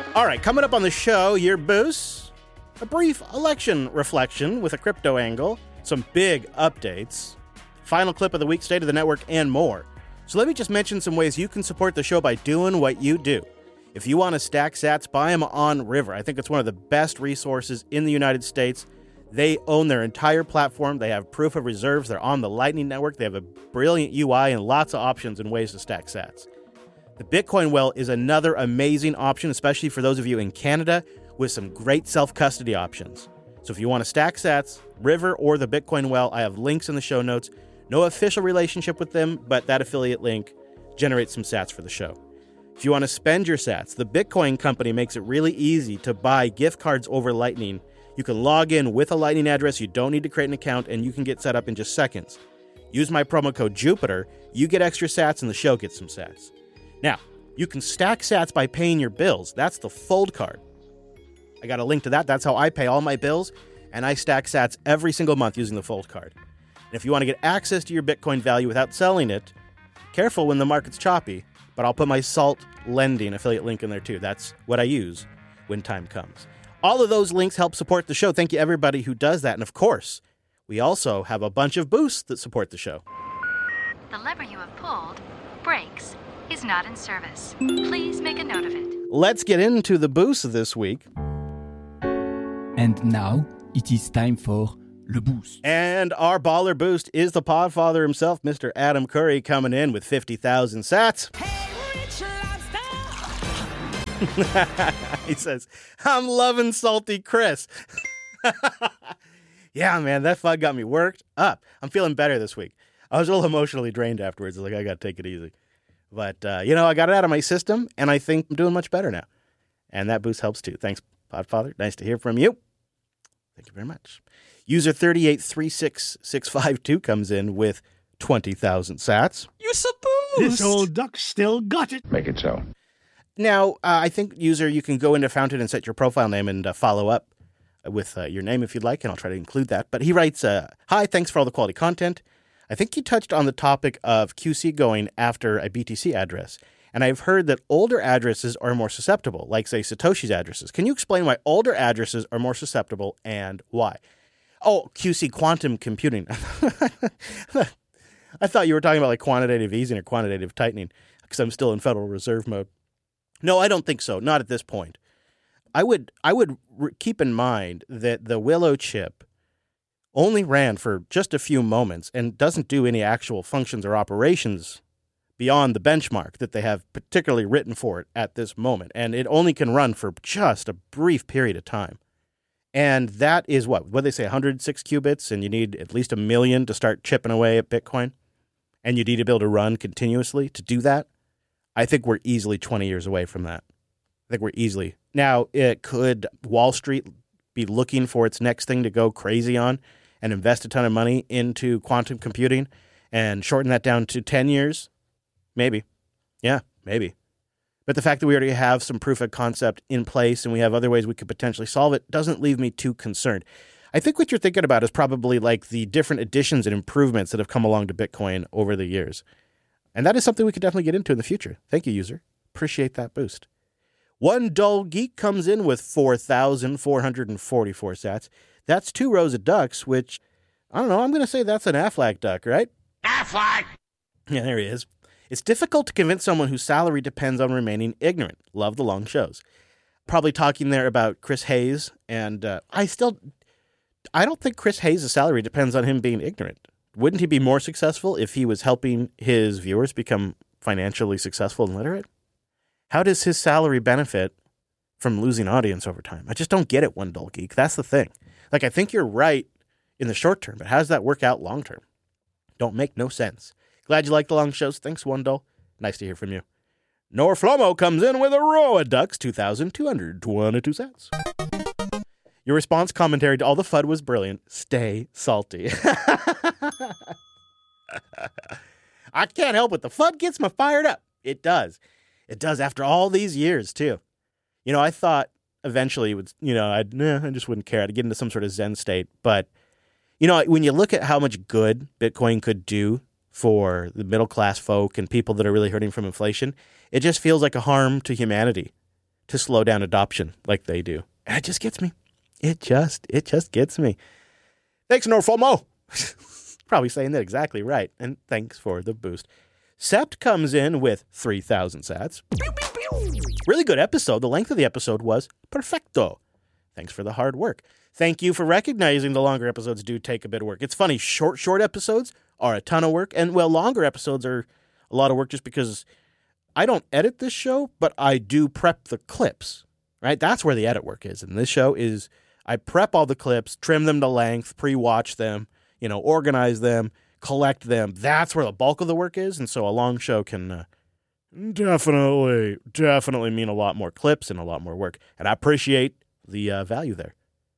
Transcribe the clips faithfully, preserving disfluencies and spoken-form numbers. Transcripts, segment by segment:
All right, coming up on the show, your boost, a brief election reflection with a crypto angle, some big updates, final clip of the week, state of the network, and more. So let me just mention some ways you can support the show by doing what you do. If you want to stack sats, buy them on River. I think it's one of the best resources in the United States. They own their entire platform. They have proof of reserves. They're on the Lightning Network. They have a brilliant U I and lots of options and ways to stack sats. The Bitcoin Well is another amazing option, especially for those of you in Canada, with some great self-custody options. So if you want to stack sats, River or the Bitcoin Well, I have links in the show notes. No official relationship with them, but that affiliate link generates some sats for the show. If you want to spend your sats, the Bitcoin company makes it really easy to buy gift cards over Lightning. You can log in with a Lightning address. You don't need to create an account, and you can get set up in just seconds. Use my promo code Jupiter. You get extra sats, and the show gets some sats. Now, you can stack sats by paying your bills. That's the Fold card. I got a link to that. That's how I pay all my bills, and I stack sats every single month using the Fold card. And if you want to get access to your Bitcoin value without selling it, careful when the market's choppy, but I'll put my Salt Lending affiliate link in there too. That's what I use when time comes. All of those links help support the show. Thank you, everybody who does that. And of course, we also have a bunch of boosts that support the show. The lever you have pulled, brakes, is not in service. Please make a note of it. Let's get into the boosts this week. And now it is time for Le Boost. And our baller boost is the podfather himself, Mister Adam Curry, coming in with fifty thousand sats. Hey, Rich Lobster! He says, I'm loving Salty Chris. Yeah, man, that fun got me worked up. I'm feeling better this week. I was a little emotionally drained afterwards. Like, I got to take it easy. But, uh, you know, I got it out of my system, and I think I'm doing much better now. And that boost helps, too. Thanks, Podfather. Nice to hear from you. Thank you very much. User three eight three six six five two comes in with twenty thousand sats. You suppose? This old duck still got it. Make it so. Now, uh, I think, user, you can go into Fountain and set your profile name and uh, follow up with uh, your name if you'd like, and I'll try to include that. But he writes, uh, hi, thanks for all the quality content. I think you touched on the topic of Q C going after a B T C address. And I've heard that older addresses are more susceptible, like, say, Satoshi's addresses. Can you explain why older addresses are more susceptible and why? Oh, Q C quantum computing. I thought you were talking about like quantitative easing or quantitative tightening because I'm still in Federal Reserve mode. No, I don't think so. Not at this point. I would I would re- keep in mind that the Willow chip only ran for just a few moments and doesn't do any actual functions or operations beyond the benchmark that they have particularly written for it at this moment. And it only can run for just a brief period of time. And that is what? What they say, one hundred six qubits, and you need at least a million to start chipping away at Bitcoin? And you need to be able to run continuously to do that? I think we're easily twenty years away from that. I think we're easily. Now, it could Wall Street be looking for its next thing to go crazy on and invest a ton of money into quantum computing and shorten that down to ten years? Maybe. Yeah, maybe. But the fact that we already have some proof of concept in place and we have other ways we could potentially solve it doesn't leave me too concerned. I think what you're thinking about is probably like the different additions and improvements that have come along to Bitcoin over the years. And that is something we could definitely get into in the future. Thank you, user. Appreciate that boost. One Dull Geek comes in with four thousand four hundred forty-four sats. That's two rows of ducks, which, I don't know, I'm going to say that's an Aflac duck, right? Aflac! Yeah, there he is. It's difficult to convince someone whose salary depends on remaining ignorant. Love the long shows. Probably talking there about Chris Hayes, and uh, I still, I don't think Chris Hayes' salary depends on him being ignorant. Wouldn't he be more successful if he was helping his viewers become financially successful and literate? How does his salary benefit from losing audience over time? I just don't get it, One Dull Geek. That's the thing. Like, I think you're right in the short term, but how does that work out long term? Don't make no sense. Glad you like the long shows. Thanks, One Dull. Nice to hear from you. Nor Flomo comes in with a row of ducks, two thousand two hundred twenty-two cents. Your response commentary to all the F U D was brilliant. Stay salty. I can't help it. The F U D gets me fired up. It does. It does after all these years, too. You know, I thought eventually it would, you know, I'd, nah, I just wouldn't care. I'd get into some sort of Zen state. But, you know, when you look at how much good Bitcoin could do for the middle class folk and people that are really hurting from inflation, it just feels like a harm to humanity to slow down adoption like they do. And it just gets me. It just, it just gets me. Thanks, Norfomo. Probably saying that exactly right. And thanks for the boost. Sept comes in with three thousand sats. Really good episode. The length of the episode was perfecto. Thanks for the hard work. Thank you for recognizing the longer episodes do take a bit of work. It's funny, short, short episodes are a ton of work. And, well, longer episodes are a lot of work just because I don't edit this show, but I do prep the clips, right? That's where the edit work is. And this show is I prep all the clips, trim them to length, pre-watch them, you know, organize them, collect them. That's where the bulk of the work is. And so a long show can uh, definitely, definitely mean a lot more clips and a lot more work. And I appreciate the uh, value there.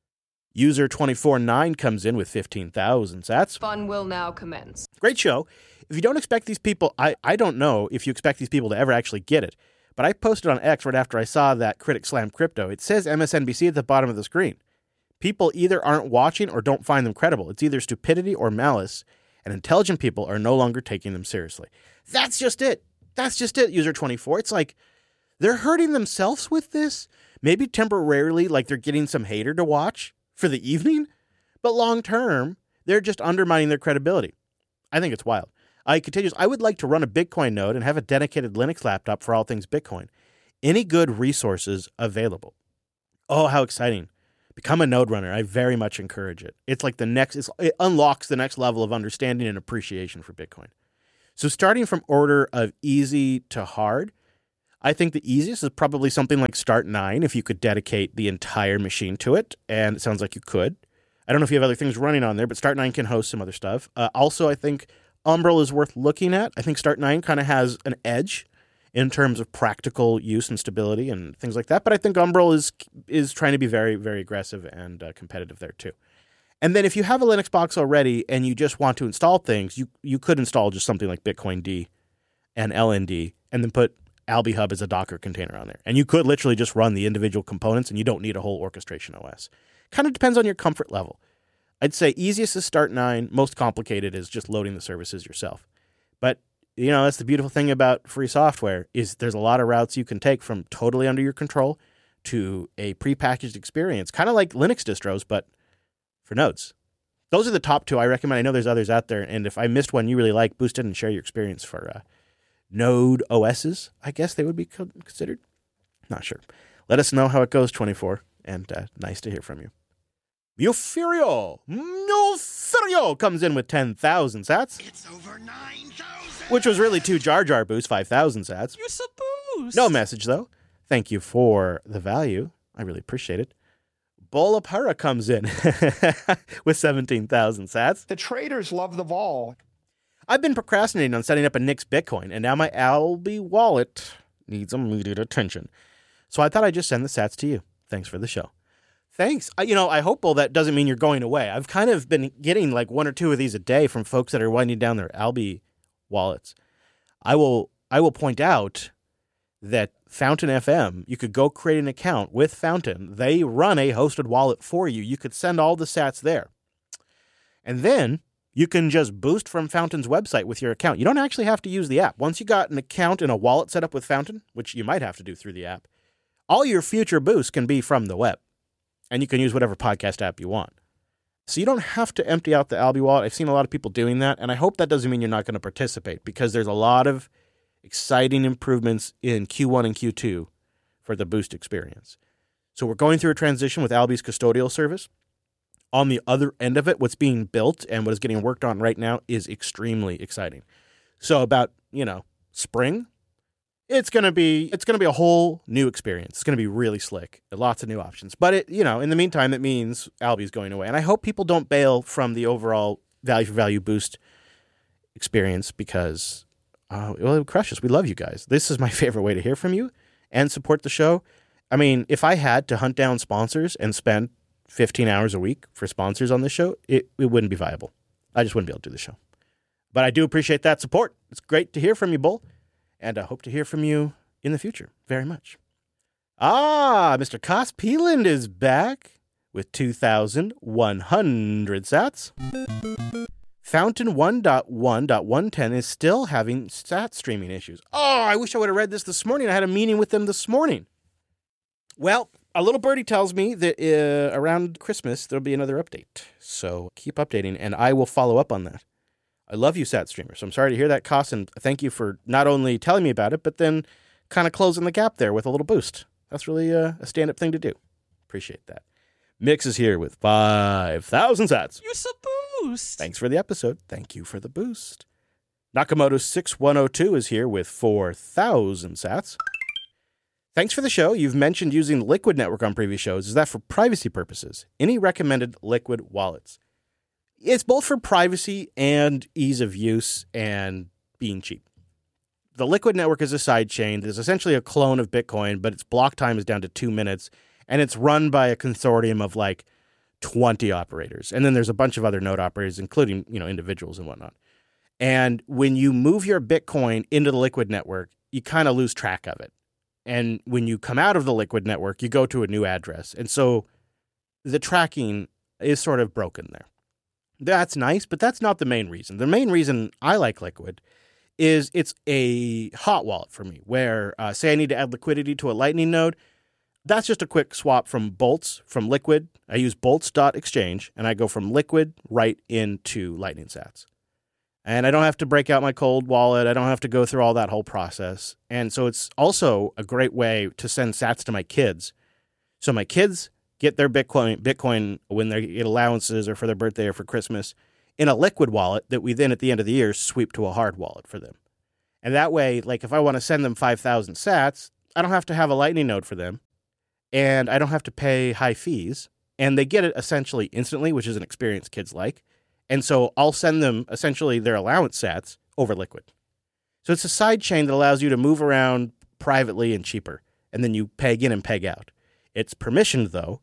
User two four nine comes in with fifteen thousand sats. Fun will now commence. Great show. If you don't expect these people, I, I don't know if you expect these people to ever actually get it, but I posted on X right after I saw that Critic Slam Crypto. It says M S N B C at the bottom of the screen. People either aren't watching or don't find them credible. It's either stupidity or malice, and intelligent people are no longer taking them seriously. That's just it. That's just it, User twenty-four. It's like they're hurting themselves with this. Maybe temporarily, like they're getting some hater to watch for the evening, but long term, they're just undermining their credibility. I think it's wild. I continues, I would like to run a Bitcoin node and have a dedicated Linux laptop for all things Bitcoin. Any good resources available? Oh, how exciting. Become a node runner. I very much encourage it. It's like the next, it's, it unlocks the next level of understanding and appreciation for Bitcoin. So starting from order of easy to hard, I think the easiest is probably something like Start nine, if you could dedicate the entire machine to it, and it sounds like you could. I don't know if you have other things running on there, but Start nine can host some other stuff. Uh, also, I think Umbrel is worth looking at. I think Start nine kind of has an edge in terms of practical use and stability and things like that, but I think Umbrel is is trying to be very, very aggressive and uh, competitive there too. And then if you have a Linux box already and you just want to install things, you, you could install just something like Bitcoin D and L N D and then put AlbiHub as a Docker container on there. And you could literally just run the individual components and you don't need a whole orchestration O S. Kind of depends on your comfort level. I'd say easiest is Start nine, most complicated is just loading the services yourself. But, you know, that's the beautiful thing about free software is there's a lot of routes you can take from totally under your control to a prepackaged experience, kind of like Linux distros, but for nodes. Those are the top two I recommend. I know there's others out there, and if I missed one you really like, boost it and share your experience for uh, Node O Ss, I guess they would be considered. Not sure. Let us know how it goes, twenty-four, and uh, nice to hear from you. Mufurio! Mufurio comes in with ten thousand sats. It's over nine thousand! Which was really two Jar Jar boosts, five thousand sats. You're so boost! No message, though. Thank you for the value. I really appreciate it. Bolapara comes in with seventeen thousand sats. The traders love the vol. I've been procrastinating on setting up a Nix Bitcoin, and now my Alby wallet needs immediate attention. So I thought I'd just send the sats to you. Thanks for the show. Thanks. I, you know, I hope all that doesn't mean you're going away. I've kind of been getting like one or two of these a day from folks that are winding down their Alby wallets. I will I will point out that Fountain F M, you could go create an account with Fountain. They run a hosted wallet for you. You could send all the sats there. And then you can just boost from Fountain's website with your account. You don't actually have to use the app. Once you got an account and a wallet set up with Fountain, which you might have to do through the app, all your future boosts can be from the web. And you can use whatever podcast app you want. So you don't have to empty out the Alby wallet. I've seen a lot of people doing that, and I hope that doesn't mean you're not going to participate because there's a lot of exciting improvements in Q one and Q two for the boost experience. So we're going through a transition with Alby's custodial service. On the other end of it, what's being built and what is getting worked on right now is extremely exciting. So about, you know, spring, it's going to be it's going to be a whole new experience. It's going to be really slick. Lots of new options. But it, you know, in the meantime, it means Alby's going away. And I hope people don't bail from the overall value for value boost experience because uh, well, it crushes. We love you guys. This is my favorite way to hear from you and support the show. I mean, if I had to hunt down sponsors and spend fifteen hours a week for sponsors on this show, it, it wouldn't be viable. I just wouldn't be able to do the show. But I do appreciate that support. It's great to hear from you, Bull. And I hope to hear from you in the future very much. Ah, Mister Kospeland is back with two thousand one hundred sats. Fountain one point one point one ten is still having stat streaming issues. Oh, I wish I would have read this this morning. I had a meeting with them this morning. Well, a little birdie tells me that uh, around Christmas, there'll be another update. So keep updating, and I will follow up on that. I love you, Sat Streamer. So I'm sorry to hear that, Koss, and thank you for not only telling me about it, but then kind of closing the gap there with a little boost. That's really uh, a stand-up thing to do. Appreciate that. Mix is here with five thousand sats. You're so boost. Thanks for the episode. Thank you for the boost. Nakamoto six one oh two is here with four thousand sats. Thanks for the show. You've mentioned using Liquid Network on previous shows. Is that for privacy purposes? Any recommended Liquid wallets? It's both for privacy and ease of use and being cheap. The Liquid Network is a sidechain. It's essentially a clone of Bitcoin, but its block time is down to two minutes, and it's run by a consortium of like twenty operators. And then there's a bunch of other node operators, including, you know, individuals and whatnot. And when you move your Bitcoin into the Liquid Network, you kind of lose track of it. And when you come out of the Liquid Network, you go to a new address. And so the tracking is sort of broken there. That's nice, but that's not the main reason. The main reason I like Liquid is it's a hot wallet for me, where, uh, say I need to add liquidity to a Lightning node. That's just a quick swap from Boltz, from Liquid. I use boltz dot exchange, and I go from Liquid right into Lightning Sats. And I don't have to break out my cold wallet. I don't have to go through all that whole process. And so it's also a great way to send sats to my kids. So my kids get their Bitcoin Bitcoin when they get allowances or for their birthday or for Christmas in a Liquid wallet that we then at the end of the year sweep to a hard wallet for them. And that way, like if I want to send them five thousand sats, I don't have to have a Lightning node for them. And I don't have to pay high fees. And they get it essentially instantly, which is an experience kids like. And so I'll send them essentially their allowance sats over Liquid. So it's a side chain that allows you to move around privately and cheaper. And then you peg in and peg out. It's permissioned, though.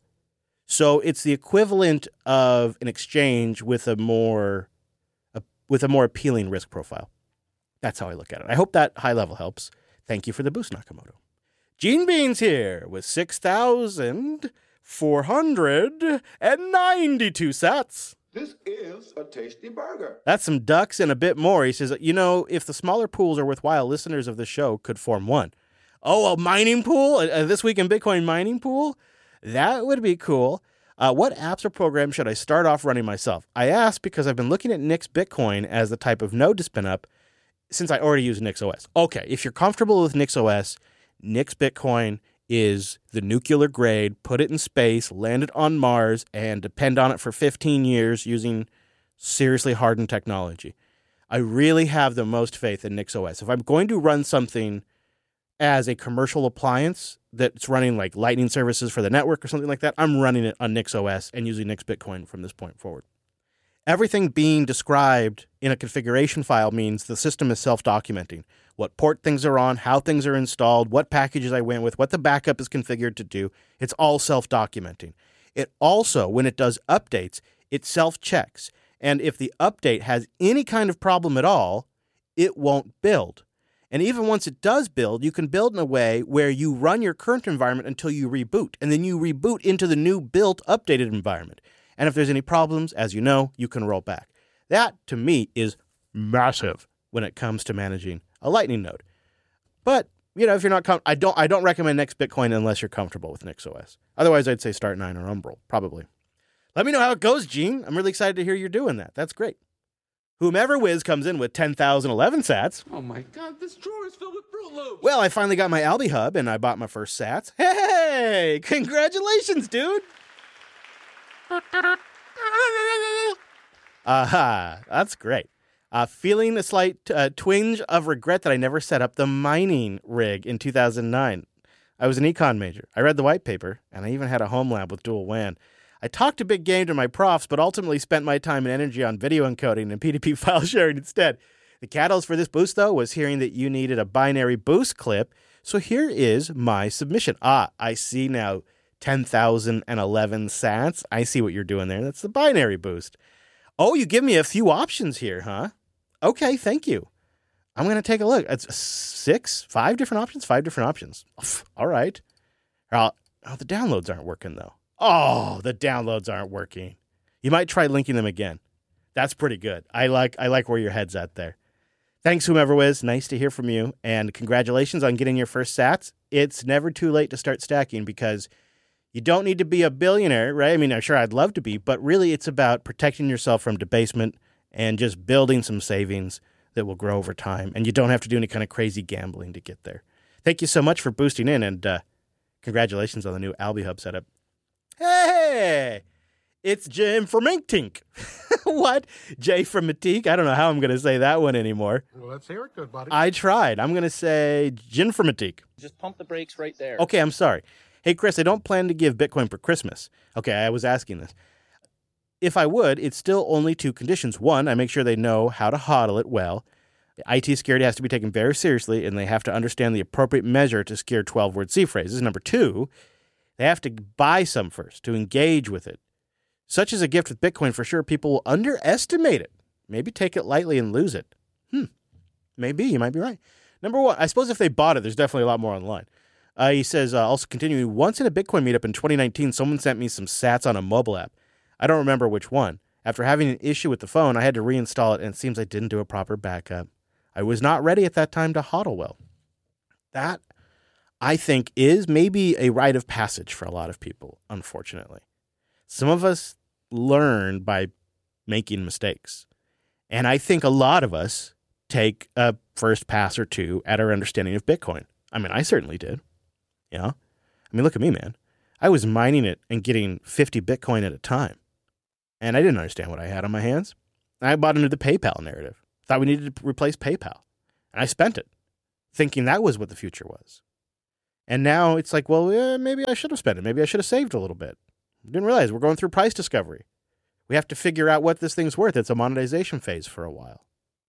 So it's the equivalent of an exchange with a more a, with a more appealing risk profile. That's how I look at it. I hope that high level helps. Thank you for the boost, Nakamoto. Gene Beans here with six thousand four hundred ninety-two sats. This is a tasty burger. That's some ducks and a bit more. He says, you know, if the smaller pools are worthwhile, listeners of the show could form one. Oh, a mining pool? A, a This Week in Bitcoin mining pool? That would be cool. Uh, what apps or programs should I start off running myself? I ask because I've been looking at Nix Bitcoin as the type of node to spin up since I already use NixOS. Okay, if you're comfortable with NixOS, Nix Bitcoin is the nuclear grade, put it in space, land it on Mars, and depend on it for fifteen years using seriously hardened technology. I really have the most faith in NixOS. If I'm going to run something as a commercial appliance that's running like Lightning services for the network or something like that, I'm running it on NixOS and using Nix Bitcoin from this point forward. Everything being described in a configuration file means the system is self-documenting. What port things are on, how things are installed, what packages I went with, what the backup is configured to do. It's all self-documenting. It also, when it does updates, it self-checks. And if the update has any kind of problem at all, it won't build. And even once it does build, you can build in a way where you run your current environment until you reboot, and then you reboot into the new built, updated environment. And if there's any problems, as you know, you can roll back. That, to me, is massive when it comes to managing a Lightning node. But, you know, if you're not, com- I don't I don't recommend Nix Bitcoin unless you're comfortable with NixOS. Otherwise, I'd say start Nine or Umbrel, probably. Let me know how it goes, Gene. I'm really excited to hear you're doing that. That's great. Whomever Wiz comes in with ten thousand eleven sats. Oh my god, this drawer is filled with Fruit Loops. Well, I finally got my Albi Hub and I bought my first sats. Hey, congratulations, dude. Aha, that's great. Uh, feeling a slight uh, twinge of regret that I never set up the mining rig in two thousand nine. I was an econ major. I read the white paper, and I even had a home lab with dual W A N. I talked a big game to my profs, but ultimately spent my time and energy on video encoding and P two P file sharing instead. The catalyst for this boost, though, was hearing that you needed a binary boost clip, so here is my submission. Ah, I see now. ten thousand eleven sats. I see what you're doing there. That's the binary boost. Oh, you give me a few options here, huh? Okay, thank you. I'm going to take a look. It's six, five different options, five different options. All right. Oh, oh, the downloads aren't working, though. Oh, the downloads aren't working. You might try linking them again. That's pretty good. I like I like where your head's at there. Thanks, whomever was. Nice to hear from you. And congratulations on getting your first sats. It's never too late to start stacking because you don't need to be a billionaire, right? I mean, I'm sure I'd love to be, but really it's about protecting yourself from debasement and just building some savings that will grow over time. And you don't have to do any kind of crazy gambling to get there. Thank you so much for boosting in, and uh, congratulations on the new AlbiHub setup. Hey, it's Jim from InkTink. What? Jay from Matique? I don't know how I'm going to say that one anymore. Well, let's hear it, good buddy. I tried. I'm going to say Jin from Matique. Just pump the brakes right there. Okay, I'm sorry. Hey, Chris, I don't plan to give Bitcoin for Christmas. Okay, I was asking this. If I would, it's still only two conditions. One, I make sure they know how to hodl it well. I T security has to be taken very seriously, and they have to understand the appropriate measure to secure twelve-word C phrases. Number two, they have to buy some first to engage with it. Such as a gift with Bitcoin, for sure, people will underestimate it. Maybe take it lightly and lose it. Hmm. Maybe. You might be right. Number one, I suppose if they bought it, there's definitely a lot more online. Uh, he says, uh, also continuing, once in a Bitcoin meetup in twenty nineteen, someone sent me some sats on a mobile app. I don't remember which one. After having an issue with the phone, I had to reinstall it, and it seems I didn't do a proper backup. I was not ready at that time to hodl well. That, I think, is maybe a rite of passage for a lot of people, unfortunately. Some of us learn by making mistakes. And I think a lot of us take a first pass or two at our understanding of Bitcoin. I mean, I certainly did. You know? I mean, look at me, man. I was mining it and getting fifty Bitcoin at a time. And I didn't understand what I had on my hands. I bought into the PayPal narrative. Thought we needed to replace PayPal. And I spent it, thinking that was what the future was. And now it's like, well, yeah, maybe I should have spent it. Maybe I should have saved a little bit. Didn't realize we're going through price discovery. We have to figure out what this thing's worth. It's a monetization phase for a while.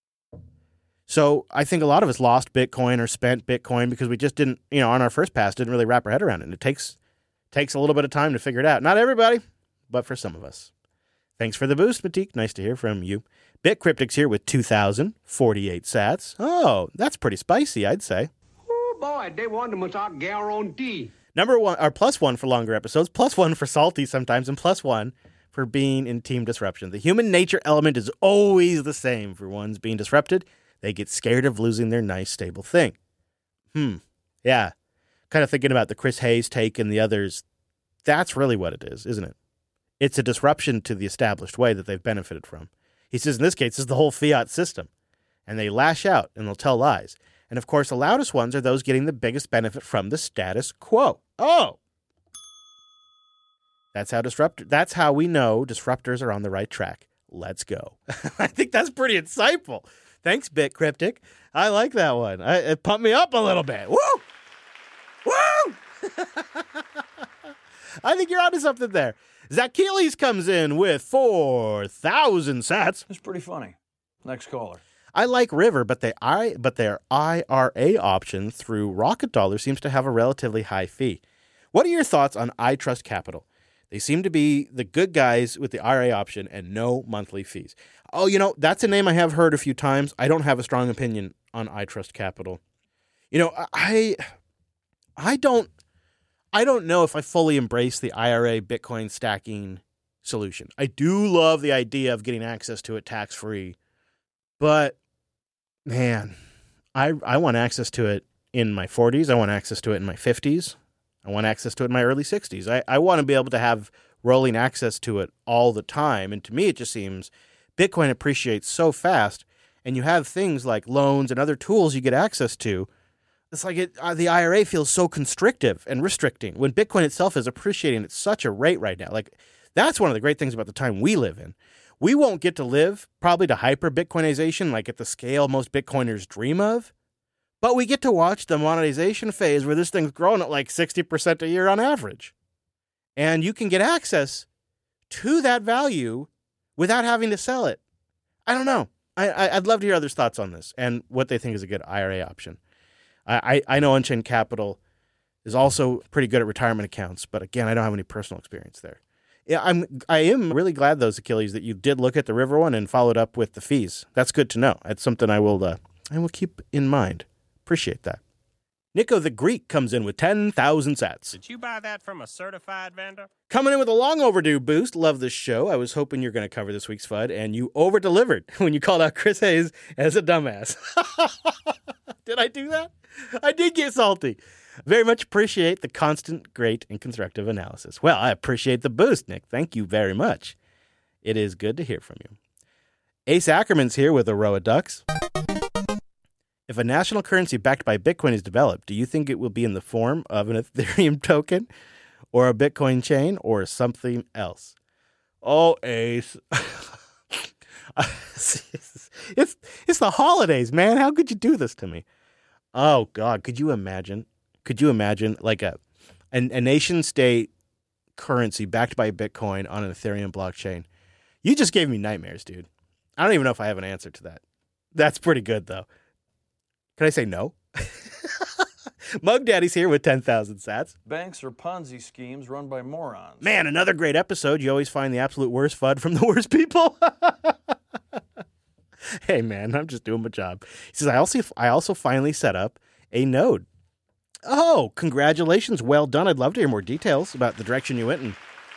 So I think a lot of us lost Bitcoin or spent Bitcoin because we just didn't, you know, on our first pass, didn't really wrap our head around it. And it takes takes a little bit of time to figure it out. Not everybody, but for some of us. Thanks for the boost, Matique. Nice to hear from you. BitCryptic's here with two thousand forty-eight sats. Oh, that's pretty spicy, I'd say. Oh, boy, they want them without guarantee. Number one, or plus one for longer episodes, plus one for salty sometimes, and plus one for being in Team Disruption. The human nature element is always the same. For ones being disrupted, they get scared of losing their nice, stable thing. Hmm. Yeah. Kind of thinking about the Chris Hayes take and the others. That's really what it is, isn't it? It's a disruption to the established way that they've benefited from. He says in this case, it's the whole fiat system. And they lash out and they'll tell lies. And of course, the loudest ones are those getting the biggest benefit from the status quo. Oh! That's how disrupt. That's how we know disruptors are on the right track. Let's go. I think that's pretty insightful. Thanks, BitCryptic. I like that one. I, it pumped me up a little bit. Woo! Woo! I think you're onto something there. Zacheles comes in with four thousand sats. That's pretty funny. Next caller. I like River, but they I but their I R A option through Rocket Dollar seems to have a relatively high fee. What are your thoughts on iTrust Capital? They seem to be the good guys with the I R A option and no monthly fees. Oh, you know, that's a name I have heard a few times. I don't have a strong opinion on iTrust Capital. You know, I I don't I don't know if I fully embrace the I R A Bitcoin stacking solution. I do love the idea of getting access to it tax-free, but man, I I want access to it in my forties. I want access to it in my fifties. I want access to it in my early sixties. I, I want to be able to have rolling access to it all the time. And to me, it just seems Bitcoin appreciates so fast, and you have things like loans and other tools you get access to. It's like it, uh, the I R A feels so constrictive and restricting when Bitcoin itself is appreciating at such a rate right now. Like, that's one of the great things about the time we live in. We won't get to live probably to hyper Bitcoinization, like at the scale most Bitcoiners dream of, but we get to watch the monetization phase where this thing's growing at like sixty percent a year on average. And you can get access to that value without having to sell it. I don't know. I, I, I'd love to hear others' thoughts on this and what they think is a good I R A option. I, I know Unchained Capital is also pretty good at retirement accounts, but again, I don't have any personal experience there. Yeah, I'm I am really glad, though, Achilles, that you did look at the River one and followed up with the fees. That's good to know. That's something I will uh, I will keep in mind. Appreciate that. Nico the Greek comes in with ten thousand sats. Did you buy that from a certified vendor? Coming in with a long overdue boost. Love this show. I was hoping you're going to cover this week's F U D, and you over-delivered when you called out Chris Hayes as a dumbass. Did I do that? I did get salty. Very much appreciate the constant, great, and constructive analysis. Well, I appreciate the boost, Nick. Thank you very much. It is good to hear from you. Ace Ackerman's here with a row of ducks. If a national currency backed by Bitcoin is developed, do you think it will be in the form of an Ethereum token or a Bitcoin chain or something else? Oh, Ace. it's, it's the holidays, man. How could you do this to me? Oh, God. Could you imagine? Could you imagine like a, a, a nation state currency backed by Bitcoin on an Ethereum blockchain? You just gave me nightmares, dude. I don't even know if I have an answer to that. That's pretty good, though. Can I say no? Mug Daddy's here with ten thousand sats. Banks are Ponzi schemes run by morons. Man, another great episode. You always find the absolute worst F U D from the worst people. Hey, man, I'm just doing my job. He says, I also, I also finally set up a node. Oh, congratulations. Well done. I'd love to hear more details about the direction you went in.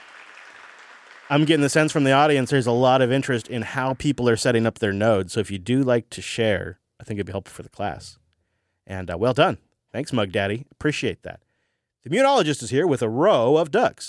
I'm getting the sense from the audience there's a lot of interest in how people are setting up their nodes. So if you do like to share, I think it'd be helpful for the class. And uh, well done. Thanks, Mug Daddy. Appreciate that. The Immunologist is here with a row of ducks.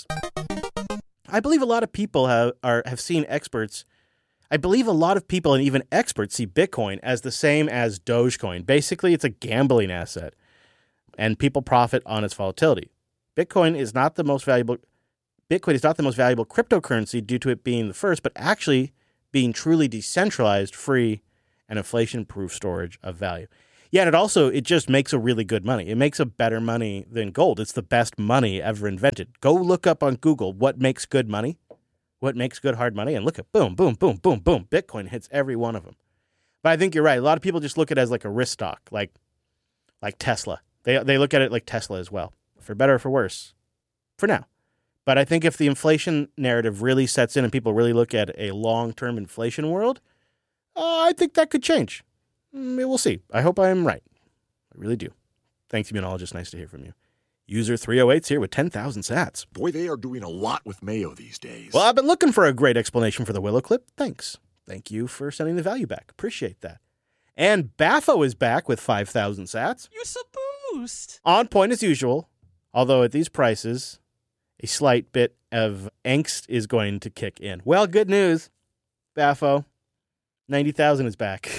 I believe a lot of people have are have seen experts. I believe a lot of people and even experts see Bitcoin as the same as Dogecoin. Basically, it's a gambling asset, and people profit on its volatility. Bitcoin is not the most valuable. Bitcoin is not the most valuable cryptocurrency due to it being the first, but actually being truly decentralized, free, and inflation-proof storage of value. Yeah, and it also, it just makes a really good money. It makes a better money than gold. It's the best money ever invented. Go look up on Google what makes good money, what makes good hard money, and look at boom, boom, boom, boom, boom. Bitcoin hits every one of them. But I think you're right. A lot of people just look at it as like a risk stock, like like Tesla. They they look at it like Tesla as well, for better or for worse, for now. But I think if the inflation narrative really sets in and people really look at a long-term inflation world, uh, I think that could change. We'll see. I hope I'm right. I really do. Thanks, Immunologist. Nice to hear from you. User three oh eight's here with ten thousand sats. Boy, they are doing a lot with Mayo these days. Well, I've been looking for a great explanation for the Willow clip. Thanks. Thank you for sending the value back. Appreciate that. And Baffo is back with five thousand sats. You're so boost. On point as usual, although at these prices, a slight bit of angst is going to kick in. Well, good news, Baffo. ninety thousand is back.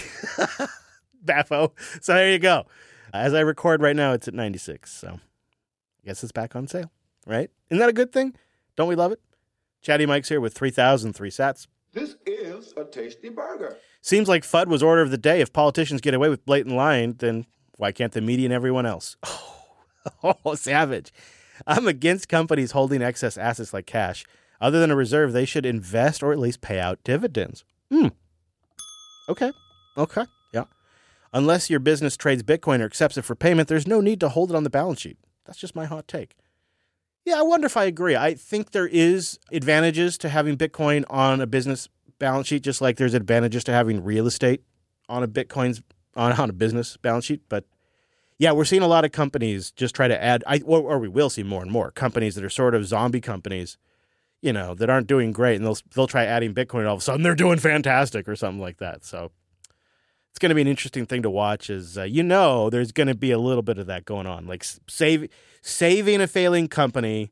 Baffo. So there you go. As I record right now, it's at ninety-six. So I guess it's back on sale, right? Isn't that a good thing? Don't we love it? Chatty Mike's here with three thousand three sats. This is a tasty burger. Seems like F U D was order of the day. If politicians get away with blatant lying, then why can't the media and everyone else? Oh, oh, savage. I'm against companies holding excess assets like cash. Other than a reserve, they should invest or at least pay out dividends. Hmm. Okay. Okay. Yeah. Unless your business trades Bitcoin or accepts it for payment, there's no need to hold it on the balance sheet. That's just my hot take. Yeah, I wonder if I agree. I think there is advantages to having Bitcoin on a business balance sheet, just like there's advantages to having real estate on a Bitcoin's on, on a business balance sheet. But yeah, we're seeing a lot of companies just try to add, I, or, or we will see more and more companies that are sort of zombie companies, you know, that aren't doing great, and they'll they'll try adding Bitcoin, and all of a sudden they're doing fantastic or something like that. So it's going to be an interesting thing to watch. Is uh, you know, there's going to be a little bit of that going on, like save, saving a failing company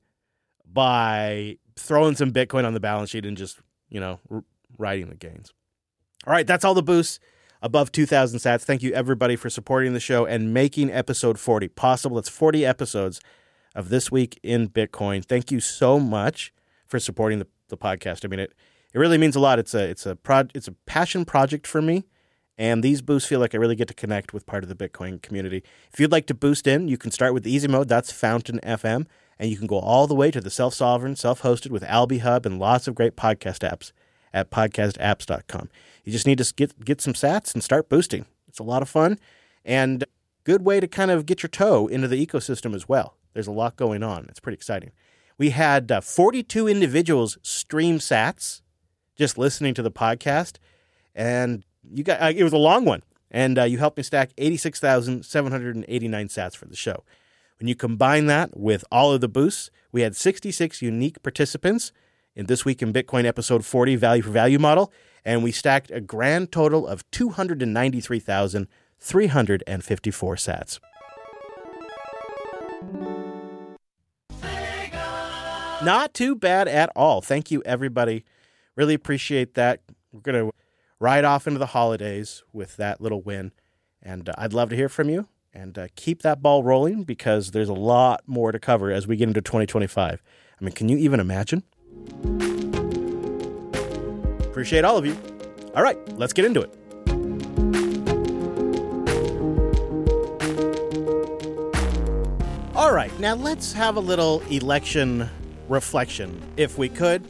by throwing some Bitcoin on the balance sheet and just, you know, r- riding the gains. All right, that's all the boosts above two thousand sats. Thank you, everybody, for supporting the show and making episode forty possible. It's forty episodes of This Week in Bitcoin. Thank you so much for supporting the, the podcast. I mean, it it really means a lot. It's a it's a prod, it's a passion project for me, and these boosts feel like I really get to connect with part of the Bitcoin community. If you'd like to boost in, you can start with the easy mode. That's Fountain F M, and you can go all the way to the self-sovereign, self-hosted with Alby Hub and lots of great podcast apps at podcast apps dot com. You just need to get get some sats and start boosting. It's a lot of fun and good way to kind of get your toe into the ecosystem as well. There's a lot going on. It's pretty exciting. We had uh, forty-two individuals stream sats just listening to the podcast, and you got uh, it was a long one. and uh, you helped me stack eighty-six thousand seven hundred eighty-nine sats for the show. When you combine that with all of the boosts, we had sixty-six unique participants in This Week in Bitcoin episode forty Value for Value model, and we stacked a grand total of two hundred ninety-three thousand three hundred fifty-four sats. Not too bad at all. Thank you, everybody. Really appreciate that. We're going to ride off into the holidays with that little win, and uh, I'd love to hear from you. And uh, keep that ball rolling, because there's a lot more to cover as we get into twenty twenty-five. I mean, can you even imagine? Appreciate all of you. All right, let's get into it. All right, now let's have a little election reflection, if we could.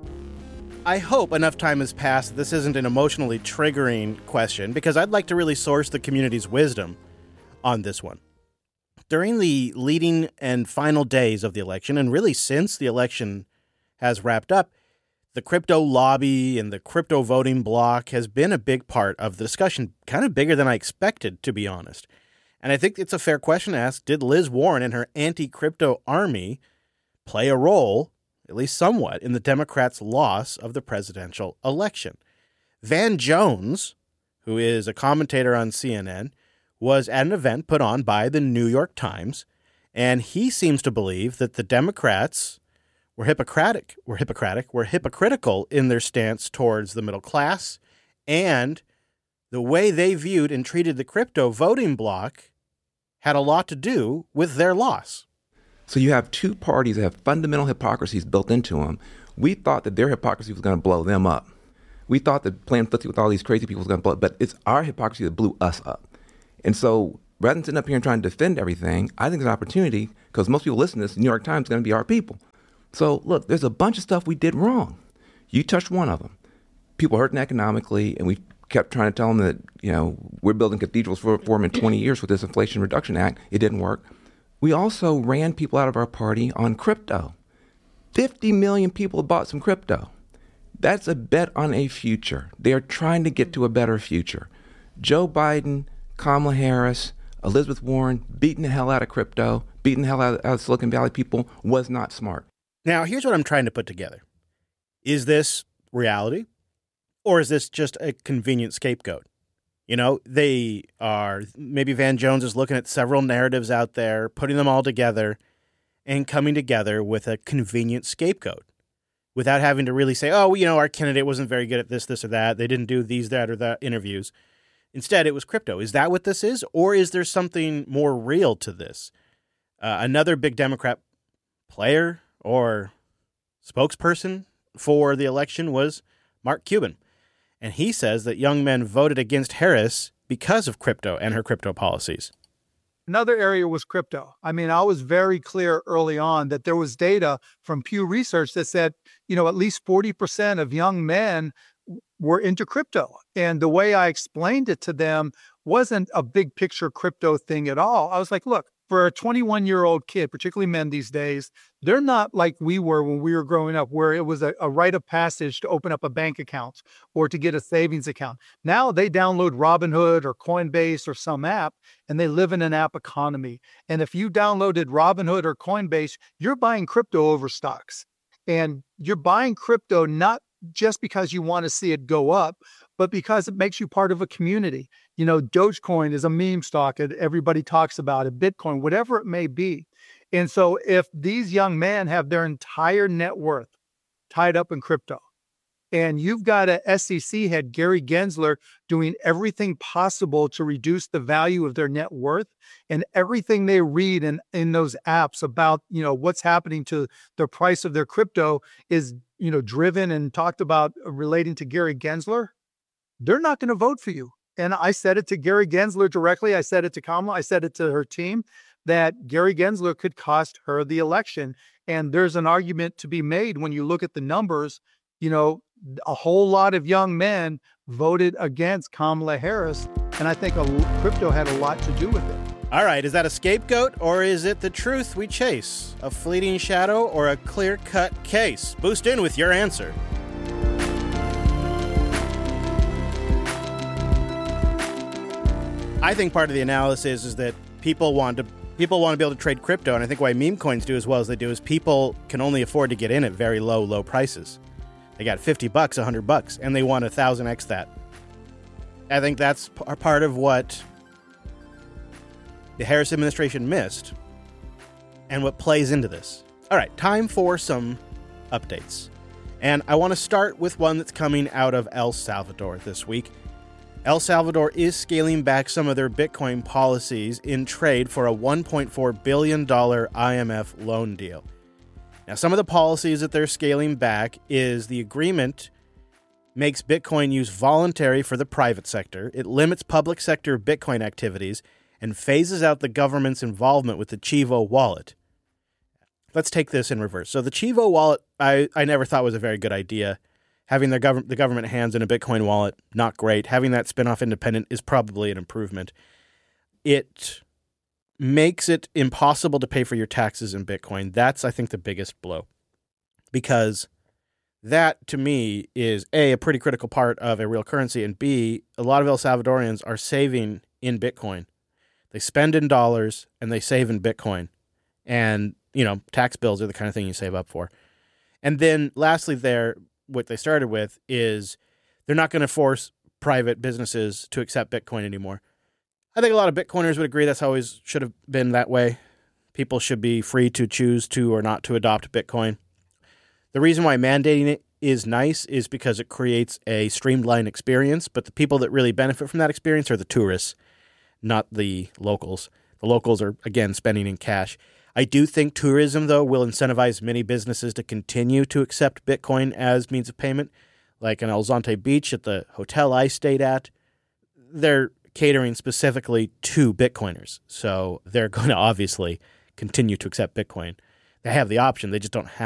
I hope enough time has passed this isn't an emotionally triggering question, because I'd like to really source the community's wisdom on this one. During the leading and final days of the election, and really since the election has wrapped up, the crypto lobby and the crypto voting bloc has been a big part of the discussion, kind of bigger than I expected, to be honest. And I think it's a fair question to ask, did Liz Warren and her anti-crypto army play a role, at least somewhat, in the Democrats' loss of the presidential election? Van Jones, who is a commentator on C N N, was at an event put on by the New York Times, and he seems to believe that the Democrats were Hippocratic, were Hippocratic, were hypocritical in their stance towards the middle class, and the way they viewed and treated the crypto voting bloc had a lot to do with their loss. So you have two parties that have fundamental hypocrisies built into them. We thought that their hypocrisy was going to blow them up. We thought that playing footsie with all these crazy people was going to blow up, but it's our hypocrisy that blew us up. And so rather than sitting up here and trying to defend everything, I think it's an opportunity, because most people listening to this, the New York Times is going to be our people. So look, there's a bunch of stuff we did wrong. You touched one of them. People hurting economically, and we kept trying to tell them that, you know, we're building cathedrals for, for them in twenty years with this Inflation Reduction Act. It didn't work. We also ran people out of our party on crypto. fifty million people bought some crypto. That's a bet on a future. They are trying to get to a better future. Joe Biden, Kamala Harris, Elizabeth Warren, beating the hell out of crypto, beating the hell out of Silicon Valley people was not smart. Now, here's what I'm trying to put together. Is this reality, or is this just a convenient scapegoat? You know, they are, maybe Van Jones is looking at several narratives out there, putting them all together, and coming together with a convenient scapegoat without having to really say, oh, you know, our candidate wasn't very good at this, this, or that. They didn't do these, that, or that interviews. Instead, it was crypto. Is that what this is? Or is there something more real to this? Uh, another big Democrat player or spokesperson for the election was Mark Cuban. And he says that young men voted against Harris because of crypto and her crypto policies. Another area was crypto. I mean, I was very clear early on that there was data from Pew Research that said, you know, at least forty percent of young men were into crypto. And the way I explained it to them wasn't a big picture crypto thing at all. I was like, look, for a twenty-one-year-old kid, particularly men these days, they're not like we were when we were growing up, where it was a, a rite of passage to open up a bank account or to get a savings account. Now they download Robinhood or Coinbase or some app, and they live in an app economy. And if you downloaded Robinhood or Coinbase, you're buying crypto over stocks. And you're buying crypto not just because you want to see it go up, but because it makes you part of a community. You know, Dogecoin is a meme stock and everybody talks about it, Bitcoin, whatever it may be. And so if these young men have their entire net worth tied up in crypto, and you've got a S E C head, Gary Gensler, doing everything possible to reduce the value of their net worth, and everything they read in, in those apps about, you know, what's happening to the price of their crypto is, you know, driven and talked about relating to Gary Gensler, they're not going to vote for you. And I said it to Gary Gensler directly. I said it to Kamala. I said it to her team, that Gary Gensler could cost her the election. And there's an argument to be made when you look at the numbers. You know, a whole lot of young men voted against Kamala Harris. And I think a, crypto had a lot to do with it. All right, is that a scapegoat, or is it the truth we chase? A fleeting shadow or a clear-cut case? Boost in with your answer. I think part of the analysis is that people want to people want to be able to trade crypto, and I think why meme coins do as well as they do is people can only afford to get in at very low, low prices. They got fifty bucks, one hundred bucks, and they want a one thousand x that. I think that's p- part of what the Harris administration missed and what plays into this. All right, time for some updates. And I want to start with one that's coming out of El Salvador this week. El Salvador is scaling back some of their Bitcoin policies in trade for a one point four billion dollars I M F loan deal. Now, some of the policies that they're scaling back is the agreement makes Bitcoin use voluntary for the private sector. It limits public sector Bitcoin activities and phases out the government's involvement with the Chivo wallet. Let's take this in reverse. So the Chivo wallet, I, I never thought was a very good idea. Having the, gov- the government hands in a Bitcoin wallet, not great. Having that spin-off independent is probably an improvement. It makes it impossible to pay for your taxes in Bitcoin. That's, I think, the biggest blow. Because that, to me, is A, a pretty critical part of a real currency, and B, a lot of El Salvadorians are saving in Bitcoin. They spend in dollars, and they save in Bitcoin. And, you know, tax bills are the kind of thing you save up for. And then, lastly there, what they started with is they're not going to force private businesses to accept Bitcoin anymore. I think a lot of Bitcoiners would agree that's always should have been that way. People should be free to choose to or not to adopt Bitcoin. The reason why mandating it is nice is because it creates a streamlined experience, but the people that really benefit from that experience are the tourists, not the locals. The locals are, again, spending in cash. I do think tourism, though, will incentivize many businesses to continue to accept Bitcoin as means of payment. Like in El Zonte Beach at the hotel I stayed at, they're catering specifically to Bitcoiners. So they're going to obviously continue to accept Bitcoin. They have the option. They just don't have